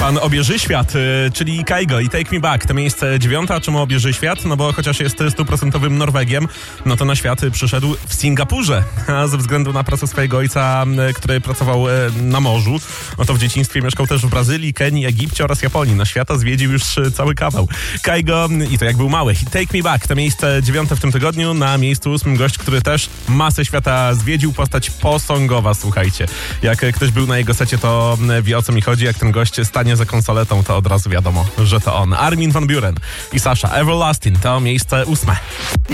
Pan obieży świat, czyli Kygo i Take Me Back. To miejsce 9. A czemu obieży świat? No bo chociaż jest 100% Norwegiem, no to na świat przyszedł w Singapurze. A ze względu na pracę swojego ojca, który pracował na morzu, no to w dzieciństwie mieszkał też w Brazylii, Kenii, Egipcie oraz Japonii. Na świata zwiedził już cały kawał. Kygo i to jak był mały. Take Me Back to miejsce 9. w tym tygodniu. Na miejscu 8 gość, który też masę świata zwiedził, postać posongowa, słuchajcie. Jak ktoś był na jego secie, to wie, o co mi chodzi. Jak ten gość stanie za konsoletą, to od razu wiadomo, że to on. Armin van Buuren i Sasha. Everlasting to miejsce 8.